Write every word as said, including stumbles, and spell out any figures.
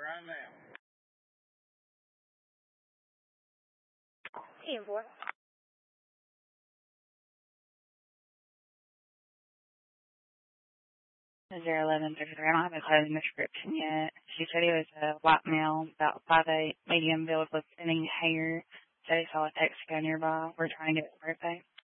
right now. ten four. zero eleven thirty-three. I don't have a clothing description yet. She said he was a white male, about five eight, medium build with thinning hair. Said he saw a Texaco nearby. We're trying to get his birthday.